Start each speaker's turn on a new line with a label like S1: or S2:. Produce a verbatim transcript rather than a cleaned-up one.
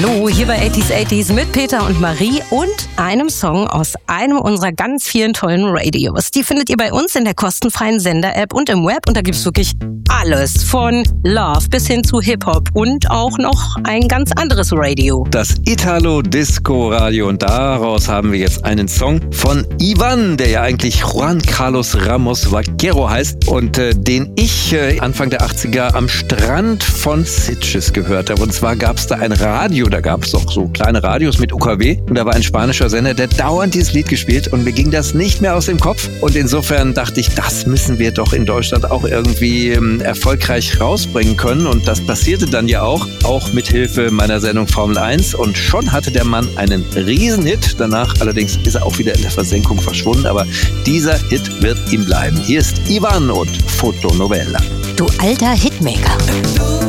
S1: Hallo, hier bei achtziger achtziger mit Peter und Marie und einem Song aus einem unserer ganz vielen tollen Radios. Die findet ihr bei uns in der kostenfreien Sender-App und im Web und da gibt's wirklich alles von Love bis hin zu Hip-Hop und auch noch ein ganz anderes Radio.
S2: Das Italo-Disco-Radio und daraus haben wir jetzt einen Song von Ivan, der ja eigentlich Juan Carlos Ramos Vaquero heißt und äh, den ich äh, Anfang der achtziger am Strand von Sitges gehört habe. Und zwar gab es da ein Radio, da gab es auch so kleine Radios mit U K W und da war ein spanischer Sender, der dauernd dieses Lied gespielt und mir ging das nicht mehr aus dem Kopf und insofern dachte ich, das müssen wir doch in Deutschland auch irgendwie ähm, erfolgreich rausbringen können und das passierte dann ja auch, auch mit Hilfe meiner Sendung Formel eins und schon hatte der Mann einen Riesenhit, danach allerdings ist er auch wieder in der Versenkung verschwunden, aber dieser Hit wird ihm bleiben. Hier ist Ivan und Fotonovella.
S1: Du alter Hitmaker.